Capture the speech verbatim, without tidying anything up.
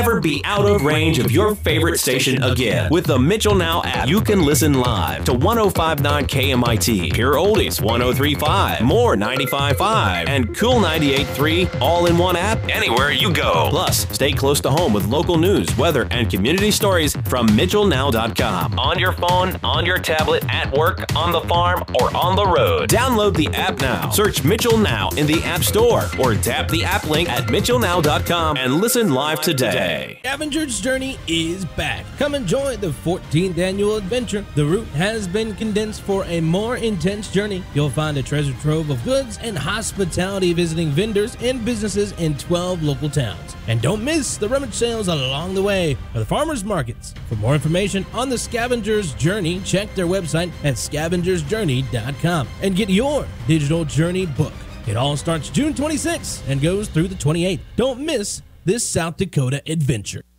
never be out of range of your favorite station again. With the Mitchell Now app, you can listen live to one oh five point nine K M I T, Pure Oldies one oh three point five, More ninety-five point five, and Cool ninety-eight point three all in one app anywhere you go. Plus, stay close to home with local news, weather, and community stories from Mitchell Now dot com. On your phone, on your tablet, at work, on the farm, or on the road. Download the app now. Search Mitchell Now in the App Store or tap the app link at Mitchell Now dot com and listen live today. Scavenger's Journey is back. Come and join the fourteenth annual adventure. The route has been condensed for a more intense journey. You'll find a treasure trove of goods and hospitality visiting vendors and businesses in twelve local towns. And don't miss the rummage sales along the way or the farmers markets. For more information on the Scavenger's Journey, check their website at scavengers journey dot com and get your digital journey book. It all starts June twenty-sixth and goes through the twenty-eighth. Don't miss this South Dakota adventure.